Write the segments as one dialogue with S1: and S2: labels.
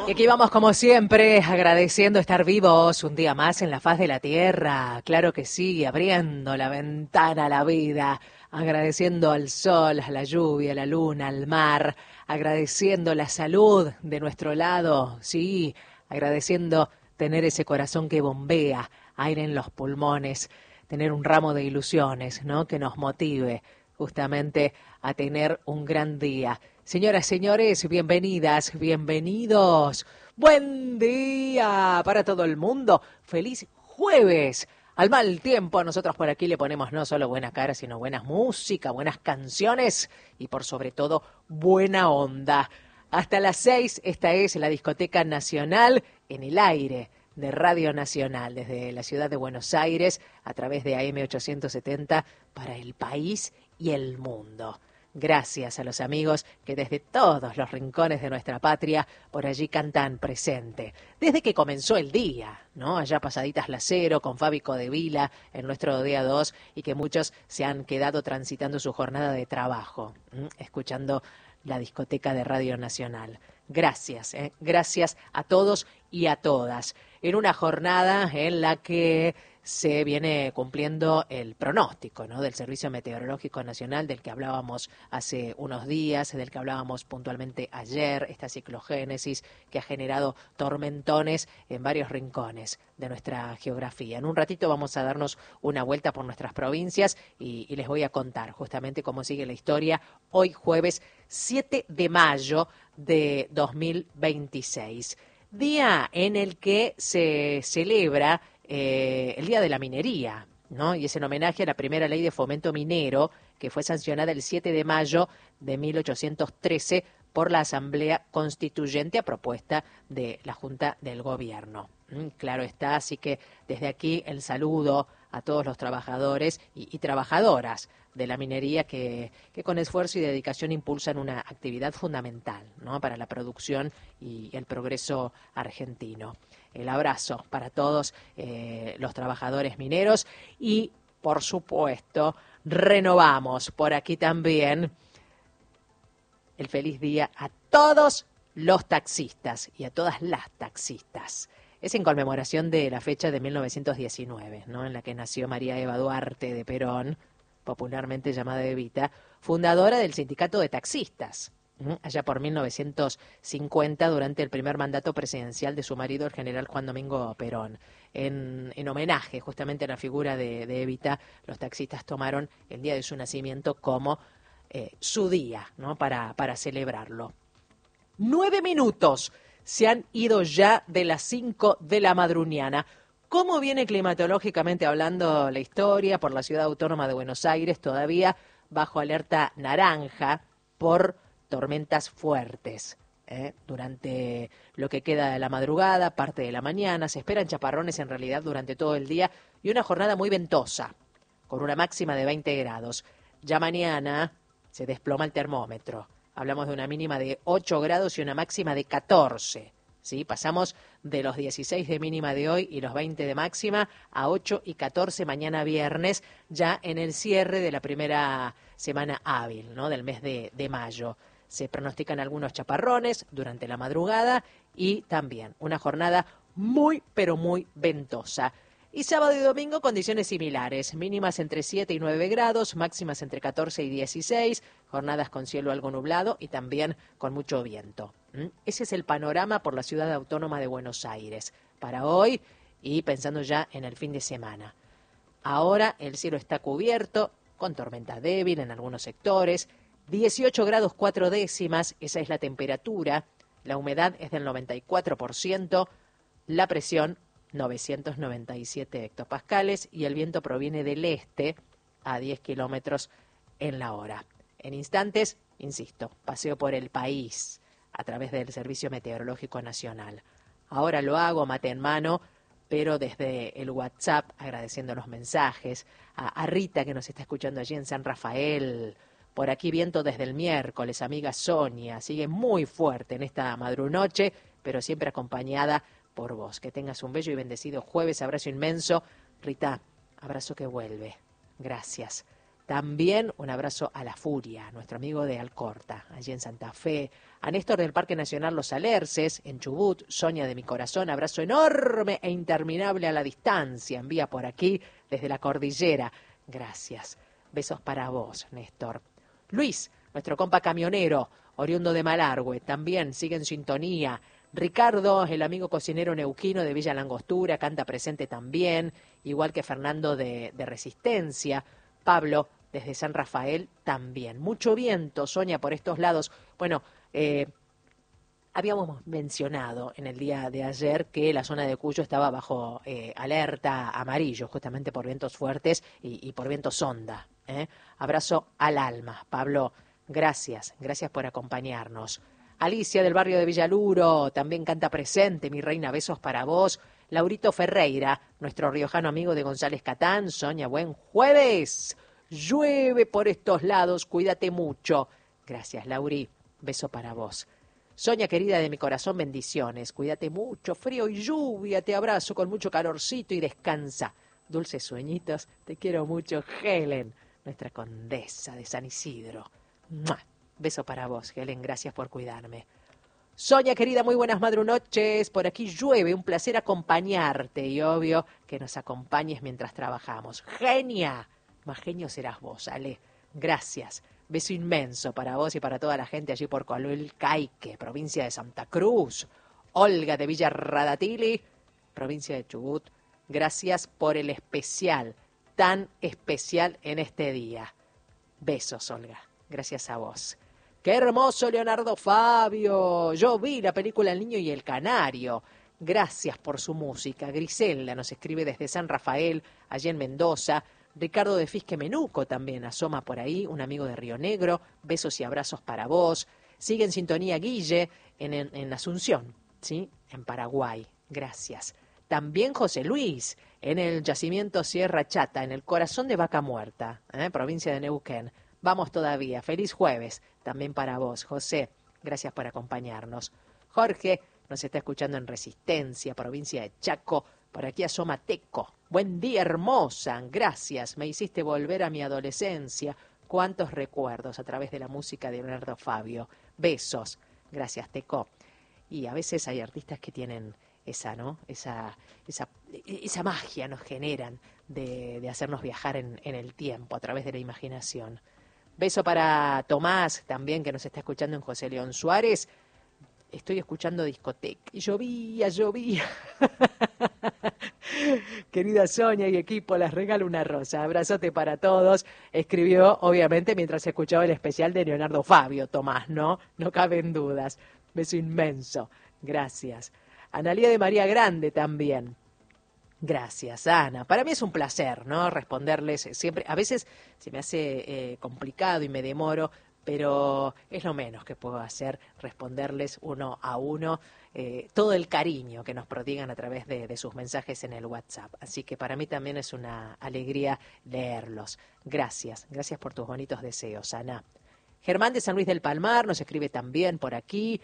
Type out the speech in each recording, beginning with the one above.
S1: Y aquí vamos como siempre, agradeciendo estar vivos un día más en la faz de la tierra. Claro que sí, abriendo la ventana a la vida, agradeciendo al sol, a la lluvia, a la luna, al mar, agradeciendo la salud de nuestro lado, sí, agradeciendo tener ese corazón que bombea, aire en los pulmones, tener un ramo de ilusiones, ¿no? Que nos motive justamente a tener un gran día. Señoras, señores, bienvenidas, bienvenidos. Buen día para todo el mundo. Feliz jueves. Al mal tiempo, nosotros por aquí le ponemos no solo buena cara, sino buena música, buenas canciones y por sobre todo buena onda. Hasta las 6, esta es la Discoteca Nacional en el aire de Radio Nacional, desde la ciudad de Buenos Aires, a través de AM 870 para el país y el mundo. Gracias a los amigos que desde todos los rincones de nuestra patria por allí cantan presente. Desde que comenzó el día, ¿no? Allá pasaditas las 0 con Fabi Codevila en nuestro día 2 y que muchos se han quedado transitando su jornada de trabajo, escuchando la discoteca de Radio Nacional. Gracias, gracias a todos y a todas. En una jornada en la que se viene cumpliendo el pronóstico, ¿no? Del Servicio Meteorológico Nacional, del que hablábamos hace unos días, del que hablábamos puntualmente ayer, esta ciclogénesis que ha generado tormentones en varios rincones de nuestra geografía. En un ratito vamos a darnos una vuelta por nuestras provincias y les voy a contar justamente cómo sigue la historia hoy jueves 7 de mayo de 2026. Día en el que se celebra el Día de la Minería, ¿no? Y es en homenaje a la primera ley de fomento minero que fue sancionada el 7 de mayo de 1813 por la Asamblea Constituyente a propuesta de la Junta del Gobierno. Claro está, así que desde aquí el saludo a todos los trabajadores y trabajadoras de la minería que con esfuerzo y dedicación impulsan una actividad fundamental, ¿no? Para la producción y el progreso argentino. El abrazo para todos los trabajadores mineros y, por supuesto, renovamos por aquí también el feliz día a todos los taxistas y a todas las taxistas. Es en conmemoración de la fecha de 1919, ¿no? En la que nació María Eva Duarte de Perón, popularmente llamada Evita, fundadora del Sindicato de Taxistas, allá por 1950, durante el primer mandato presidencial de su marido, el general Juan Domingo Perón. En homenaje justamente a la figura de Evita, los taxistas tomaron el día de su nacimiento como su día, ¿no? Para celebrarlo. 9 minutos se han ido ya de las 5 de la madruniana. ¿Cómo viene climatológicamente hablando la historia por la Ciudad Autónoma de Buenos Aires? Todavía bajo alerta naranja por tormentas fuertes. Durante lo que queda de la madrugada, parte de la mañana, se esperan chaparrones en realidad durante todo el día y una jornada muy ventosa, con una máxima de 20 grados. Ya mañana se desploma el termómetro. Hablamos de una mínima de 8 grados y una máxima de 14. ¿Sí? Pasamos de los 16 de mínima de hoy y los 20 de máxima a 8 y 14 mañana viernes, ya en el cierre de la primera semana hábil, ¿no? Del mes de mayo. Se pronostican algunos chaparrones durante la madrugada y también una jornada muy, pero muy ventosa. Y sábado y domingo condiciones similares, mínimas entre 7 y 9 grados, máximas entre 14 y 16, jornadas con cielo algo nublado y también con mucho viento. Ese es el panorama por la Ciudad Autónoma de Buenos Aires para hoy y pensando ya en el fin de semana. Ahora el cielo está cubierto con tormenta débil en algunos sectores, 18 grados 4 décimas, esa es la temperatura, la humedad es del 94%, la presión 997 hectopascales y el viento proviene del este a 10 kilómetros en la hora. En instantes, insisto, paseo por el país a través del Servicio Meteorológico Nacional. Ahora lo hago mate en mano, pero desde el WhatsApp, agradeciendo los mensajes, a Rita que nos está escuchando allí en San Rafael. Por aquí viento desde el miércoles, amiga Sonia, sigue muy fuerte en esta madrunoche, pero siempre acompañada por vos. Que tengas un bello y bendecido jueves, abrazo inmenso. Rita, abrazo que vuelve. Gracias También un abrazo a La Furia, nuestro amigo de Alcorta, allí en Santa Fe. A Néstor del Parque Nacional Los Alerces, en Chubut. Sonia de mi corazón, abrazo enorme e interminable a la distancia. Envía por aquí, desde la cordillera. Gracias. Besos para vos, Néstor. Luis, nuestro compa camionero, oriundo de Malargüe, también sigue en sintonía. Ricardo, el amigo cocinero neuquino de Villa Langostura, canta presente también, igual que Fernando de Resistencia. Pablo, desde San Rafael, también. Mucho viento, Sonia, por estos lados. Bueno, habíamos mencionado en el día de ayer que la zona de Cuyo estaba bajo alerta amarillo, justamente por vientos fuertes y por vientos sonda. Abrazo al alma. Pablo, gracias por acompañarnos. Alicia del barrio de Villaluro, también canta presente, mi reina, besos para vos. Laurito Ferreira, nuestro riojano amigo de González Catán. Sonia, buen jueves. Llueve por estos lados, cuídate mucho. Gracias, Lauri, beso para vos. Sonia, querida de mi corazón, bendiciones. Cuídate mucho, frío y lluvia, te abrazo con mucho calorcito y descansa. Dulces sueñitos, te quiero mucho, Helen, nuestra condesa de San Isidro. ¡Mua! Beso para vos, Helen, gracias por cuidarme. Sonia, querida, muy buenas madrunoches. Por aquí llueve, un placer acompañarte y obvio que nos acompañes mientras trabajamos. ¡Genia! Más genio serás vos, Ale. Gracias. Beso inmenso para vos y para toda la gente allí por Coahuila, Caique, provincia de Santa Cruz. Olga de Villa Radatili, provincia de Chubut. Gracias por el especial, tan especial en este día. Besos, Olga. Gracias a vos. ¡Qué hermoso, Leonardo Fabio! Yo vi la película El Niño y el Canario. Gracias por su música. Griselda nos escribe desde San Rafael, allí en Mendoza. Ricardo de Fisque Menuco también asoma por ahí, un amigo de Río Negro. Besos y abrazos para vos. Sigue en sintonía Guille en Asunción, ¿sí? En Paraguay. Gracias. También José Luis, en el yacimiento Sierra Chata, en el corazón de Vaca Muerta, provincia de Neuquén. Vamos todavía. Feliz jueves también para vos, José. Gracias por acompañarnos. Jorge nos está escuchando en Resistencia, provincia de Chaco. Por aquí asoma Teco. Buen día, hermosa. Gracias. Me hiciste volver a mi adolescencia. Cuántos recuerdos a través de la música de Leonardo Fabio. Besos. Gracias, Teco. Y a veces hay artistas que tienen esa, ¿no? Esa magia nos generan de hacernos viajar en el tiempo a través de la imaginación. Beso para Tomás, también, que nos está escuchando en José León Suárez. Estoy escuchando discoteca. Y llovía. Querida Sonia y equipo, les regalo una rosa. Abrazote para todos. Escribió, obviamente, mientras escuchaba el especial de Leonardo Fabio, Tomás, ¿no? No caben dudas. Beso inmenso. Gracias. Analía de María Grande también. Gracias, Ana. Para mí es un placer, ¿no? Responderles siempre. A veces se me hace complicado y me demoro, pero es lo menos que puedo hacer, responderles uno a uno todo el cariño que nos prodigan a través de sus mensajes en el WhatsApp. Así que para mí también es una alegría leerlos. Gracias por tus bonitos deseos, Ana. Germán de San Luis del Palmar nos escribe también por aquí.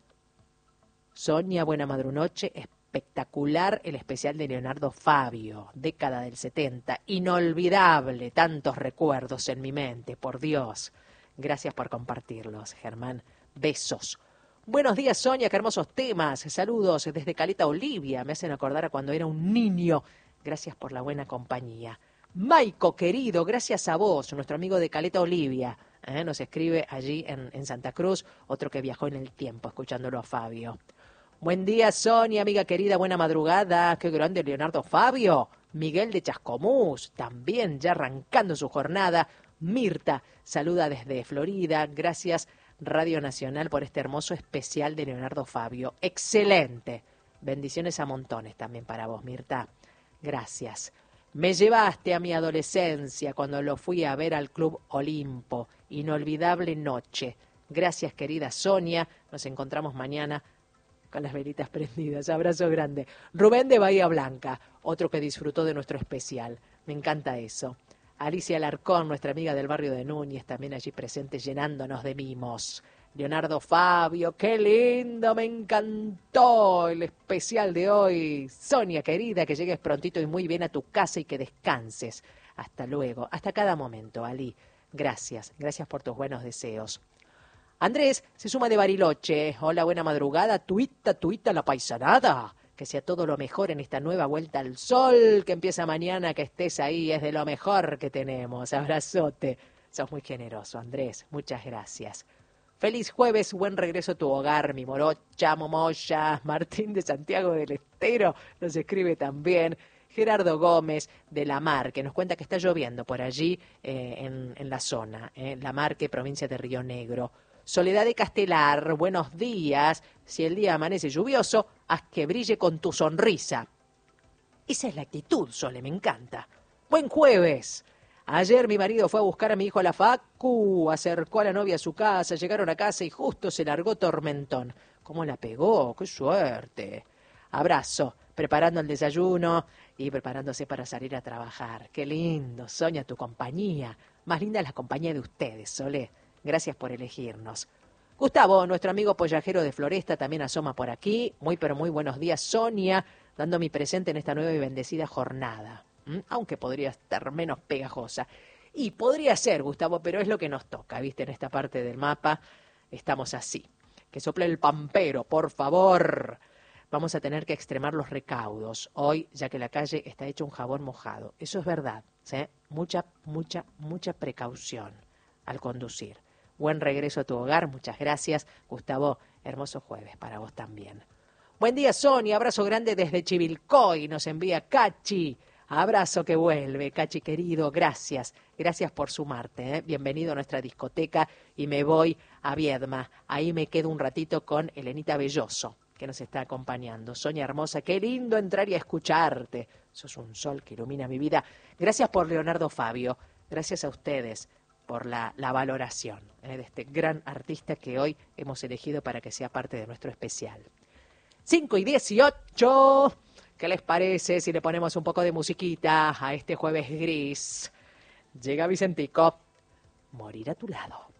S1: Sonia, buena madrunoche. Espectacular el especial de Leonardo Fabio, década del 70. Inolvidable, tantos recuerdos en mi mente, por Dios. Gracias por compartirlos, Germán. Besos. Buenos días, Sonia, qué hermosos temas. Saludos desde Caleta, Olivia. Me hacen acordar a cuando era un niño. Gracias por la buena compañía. Maico, querido, gracias a vos, nuestro amigo de Caleta, Olivia. Nos escribe allí en Santa Cruz, otro que viajó en el tiempo, escuchándolo a Fabio. Buen día, Sonia, amiga querida, buena madrugada. Qué grande Leonardo Fabio. Miguel de Chascomús, también ya arrancando su jornada. Mirta, saluda desde Florida. Gracias, Radio Nacional, por este hermoso especial de Leonardo Fabio. Excelente. Bendiciones a montones también para vos, Mirta. Gracias. Me llevaste a mi adolescencia cuando lo fui a ver al Club Olimpo. Inolvidable noche. Gracias, querida Sonia. Nos encontramos mañana con las velitas prendidas. Abrazo grande. Rubén de Bahía Blanca, otro que disfrutó de nuestro especial. Me encanta eso. Alicia Alarcón, nuestra amiga del barrio de Núñez, también allí presente llenándonos de mimos. Leonardo Fabio, qué lindo, me encantó el especial de hoy. Sonia, querida, que llegues prontito y muy bien a tu casa y que descanses. Hasta luego, hasta cada momento, Ali. Gracias, gracias por tus buenos deseos. Andrés se suma de Bariloche. Hola, buena madrugada. Tuita la paisanada. Que sea todo lo mejor en esta nueva vuelta al sol que empieza mañana, que estés ahí, es de lo mejor que tenemos. Abrazote. Sos muy generoso, Andrés. Muchas gracias. Feliz jueves, buen regreso a tu hogar, mi morocha, momoya. Martín de Santiago del Estero nos escribe también. Gerardo Gómez de La Marque nos cuenta que está lloviendo por allí en la zona, La Marque, provincia de Río Negro. Soledad de Castelar, buenos días. Si el día amanece lluvioso, haz que brille con tu sonrisa. Esa es la actitud, Sole, me encanta. Buen jueves. Ayer mi marido fue a buscar a mi hijo a la facu, acercó a la novia a su casa, llegaron a casa y justo se largó tormentón. ¿Cómo la pegó? ¡Qué suerte! Abrazo, preparando el desayuno y preparándose para salir a trabajar. ¡Qué lindo! Soña tu compañía. Más linda es la compañía de ustedes, Solé. Gracias por elegirnos. Gustavo, nuestro amigo pollajero de Floresta, también asoma por aquí. Muy pero muy buenos días, Sonia, dando mi presente en esta nueva y bendecida jornada. Aunque podría estar menos pegajosa. Y podría ser, Gustavo, pero es lo que nos toca, ¿viste? En esta parte del mapa estamos así. Que sople el pampero, por favor. Vamos a tener que extremar los recaudos hoy, ya que la calle está hecha un jabón mojado. Eso es verdad, ¿sí? Mucha precaución al conducir. Buen regreso a tu hogar, muchas gracias. Gustavo, hermoso jueves para vos también. Buen día, Sonia, abrazo grande desde Chivilcoy, nos envía Cachi. Abrazo que vuelve, Cachi querido, gracias por sumarte, ¿eh? Bienvenido a nuestra discoteca y me voy a Viedma, ahí me quedo un ratito con Elenita Belloso, que nos está acompañando. Sonia hermosa, qué lindo entrar y a escucharte, sos un sol que ilumina mi vida. Gracias por Leonardo Fabio, gracias a ustedes por la valoración de este gran artista que hoy hemos elegido para que sea parte de nuestro especial. 5:18. ¿Qué les parece si le ponemos un poco de musiquita a este jueves gris? Llega Vicentico, morir a tu lado.